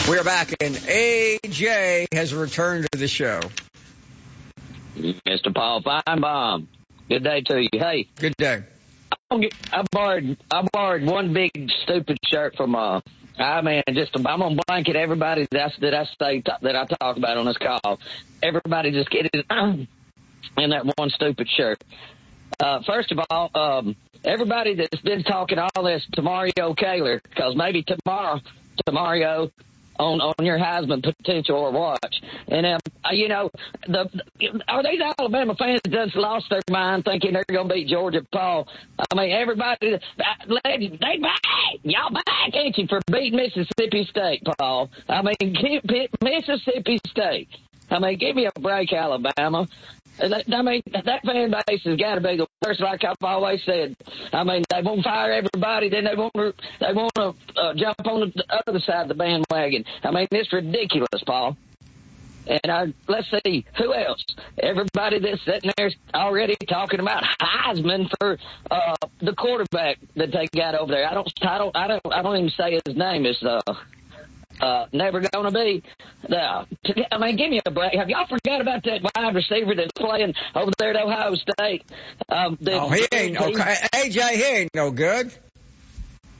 We're back, and AJ has returned to the show. Mr. Paul Feinbaum, good day to you. Hey, good day. I borrowed one big stupid shirt from I'm gonna blanket everybody that I talk about on this call. Everybody just get it in that one stupid shirt. First of all, everybody that's been talking all this to Mario Kaler, because maybe tomorrow to Mario on your Heisman potential or watch. And, are these Alabama fans just lost their mind thinking they're going to beat Georgia, Paul? I mean, everybody, y'all back, ain't you, for beating Mississippi State, Paul? I mean, Mississippi State. I mean, give me a break, Alabama. I mean, that fan base has got to be the worst, like I've always said. I mean, they won't fire everybody, then they want to jump on the other side of the bandwagon. I mean, it's ridiculous, Paul. And let's see, who else? Everybody that's sitting there already talking about Heisman for the quarterback that they got over there. I don't even say his name is never going to be. I mean, give me a break. Have y'all forgot about that wide receiver that's playing over there at Ohio State? He ain't okay. AJ, he ain't no good.